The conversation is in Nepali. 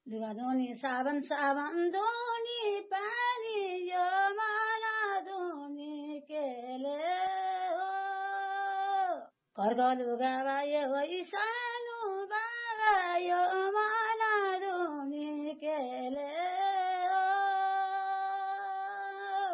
लुगा धुनी साबन धुनी पानी यो माला धुनी केले हो घरको लुगा भयो सानो बाबा यो